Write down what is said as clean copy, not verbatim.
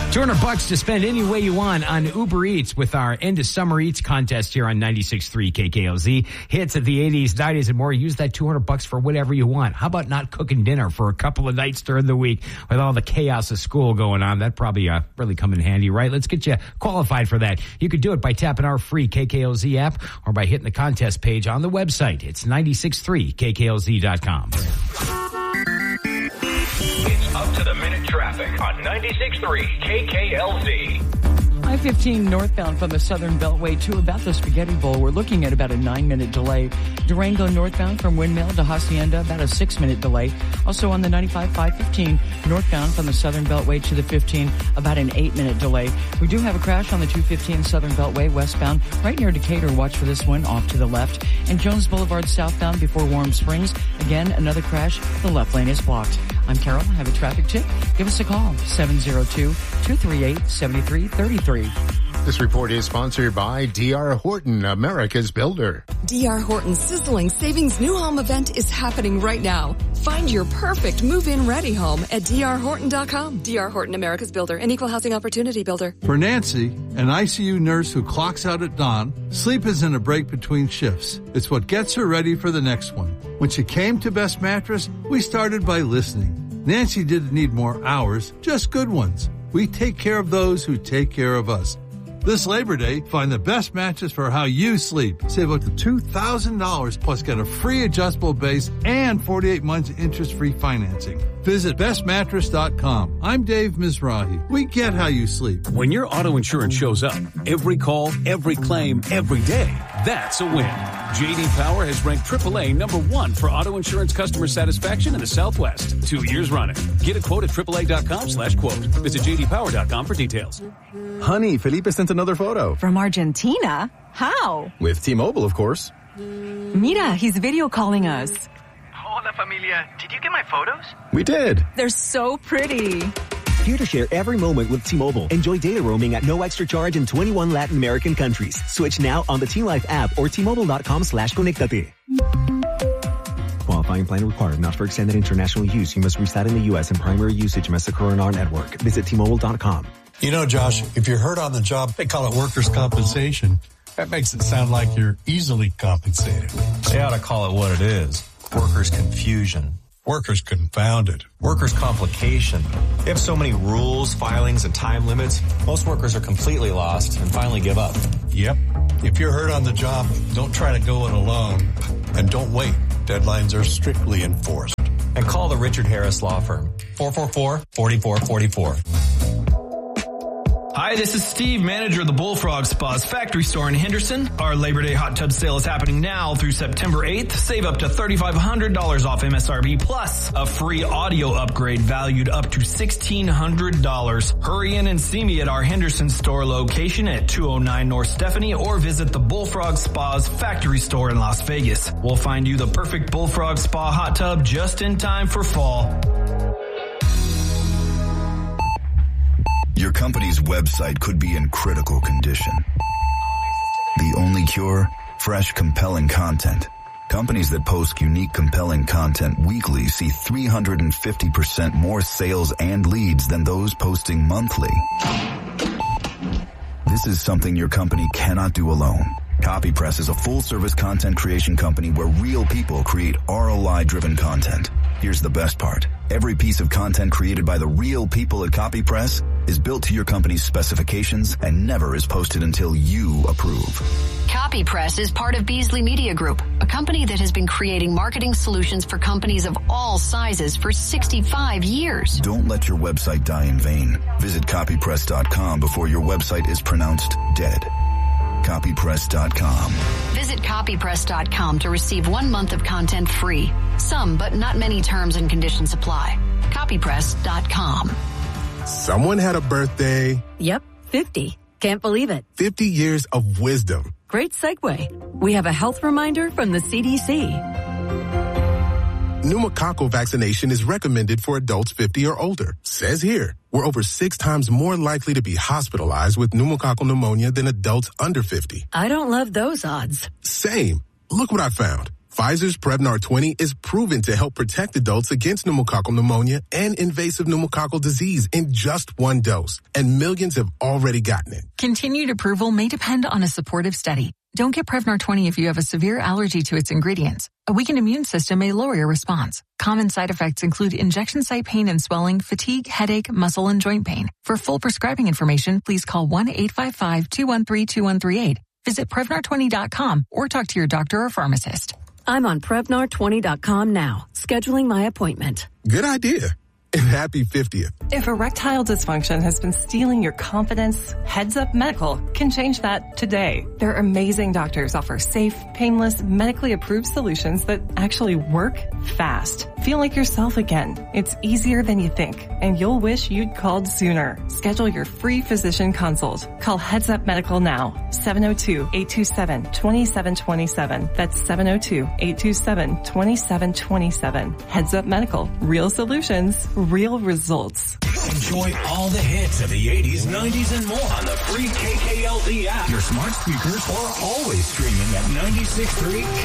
$200 to spend any way you want on Uber Eats with our End of Summer Eats contest here on 96.3 KKLZ. Hits of the 80s, 90s, and more. Use that $200 for whatever you want. How about not cooking dinner for a couple of nights during the week with all the chaos of school going on? That'd probably really come in handy, right? Let's get you qualified for that. You could do it by tapping our free KKLZ app or by hitting the contest page on the website. It's 96.3KKLZ.com. It's up to the minute traffic on 96.3 KKLZ. I-15 northbound from the Southern Beltway to about the Spaghetti Bowl. We're looking at about a 9-minute delay. Durango northbound from Windmill to Hacienda, about a 6-minute delay. Also on the 95-515 northbound from the Southern Beltway to the 15, about an 8-minute delay. We do have a crash on the 215 Southern Beltway westbound right near Decatur. Watch for this one off to the left. And Jones Boulevard southbound before Warm Springs. Again, another crash. The left lane is blocked. I'm Carol. I have a traffic tip. Give us a call, 702-238-7333. This report is sponsored by D.R. Horton, America's builder. D.R. Horton's sizzling savings new home event is happening right now. Find your perfect move-in ready home at drhorton.com. D.R. Horton, America's builder, an equal housing opportunity builder. For Nancy, an ICU nurse who clocks out at dawn, sleep isn't a break between shifts. It's what gets her ready for the next one. When she came to Best Mattress, we started by listening. Nancy didn't need more hours, just good ones. We take care of those who take care of us. This Labor Day, find the best mattress for how you sleep. Save up to $2,000 plus get a free adjustable base and 48 months interest-free financing. Visit bestmattress.com. I'm Dave Mizrahi. We get how you sleep. When your auto insurance shows up, every call, every claim, every day, that's a win. J.D. Power has ranked AAA #1 for auto insurance customer satisfaction in the Southwest 2 years running. Get a quote at AAA.com/quote. Visit JDPower.com for details. Honey, Felipe sent another photo. From Argentina? How? With T-Mobile, of course. Mira, he's video calling us. Hola, familia. Did you get my photos? We did. They're so pretty. Here to share every moment with T-Mobile. Enjoy data roaming at no extra charge in 21 Latin American countries. Switch now on the T-Life app or T-Mobile.com/conectate. Qualifying plan required. Not for extended international use. You must reside in the U.S. and primary usage must occur in our network. Visit T-Mobile.com. You know, Josh, if you're hurt on the job, they call it workers' compensation. That makes it sound like you're easily compensated. They ought to call it what it is. Workers' confusion. Workers' confounded. Workers' complication. They have so many rules, filings, and time limits, most workers are completely lost and finally give up. Yep. If you're hurt on the job, don't try to go it alone. And don't wait. Deadlines are strictly enforced. And call the Richard Harris Law Firm. 444-4444. Hi, this is Steve, manager of the Bullfrog Spas factory store in Henderson. Our Labor Day hot tub sale is happening now through September 8th. Save up to $3,500 off MSRP plus a free audio upgrade valued up to $1,600. Hurry in and see me at our Henderson store location at 209 North Stephanie or visit the Bullfrog Spas factory store in Las Vegas. We'll find you the perfect Bullfrog Spa hot tub just in time for fall. Your company's website could be in critical condition. The only cure? Fresh, compelling content. Companies that post unique, compelling content weekly see 350% more sales and leads than those posting monthly. This is something your company cannot do alone. CopyPress is a full-service content creation company where real people create ROI-driven content. Here's the best part. Every piece of content created by the real people at CopyPress is built to your company's specifications and never is posted until you approve. CopyPress is part of Beasley Media Group, a company that has been creating marketing solutions for companies of all sizes for 65 years. Don't let your website die in vain. Visit copypress.com before your website is pronounced dead. Copypress.com. Visit copypress.com to receive 1 month of content free. Some, but not many terms and conditions apply. Copypress.com. Someone had a birthday. Yep, 50. Can't believe it. 50 years of wisdom. Great segue. We have a health reminder from the CDC. Pneumococcal vaccination is recommended for adults 50 or older. Says here, we're over 6 times more likely to be hospitalized with pneumococcal pneumonia than adults under 50. I don't love those odds. Same. Look what I found. Pfizer's Prevnar 20 is proven to help protect adults against pneumococcal pneumonia and invasive pneumococcal disease in just one dose, and millions have already gotten it. Continued approval may depend on a supportive study. Don't get Prevnar 20 if you have a severe allergy to its ingredients. A weakened immune system may lower your response. Common side effects include injection site pain and swelling, fatigue, headache, muscle, and joint pain. For full prescribing information, please call 1-855-213-2138. Visit Prevnar20.com or talk to your doctor or pharmacist. I'm on Prevnar20.com now, scheduling my appointment. Good idea. And happy 50th. If erectile dysfunction has been stealing your confidence, Heads Up Medical can change that today. Their amazing doctors offer safe, painless, medically approved solutions that actually work fast. Feel like yourself again. It's easier than you think, and you'll wish you'd called sooner. Schedule your free physician consult. Call Heads Up Medical now. 702-827-2727. That's 702-827-2727. Heads Up Medical. Real solutions, real results. Enjoy all the hits of the 80s, 90s, and more on the free KKLZ app, your smart speakers, or always streaming at 96.3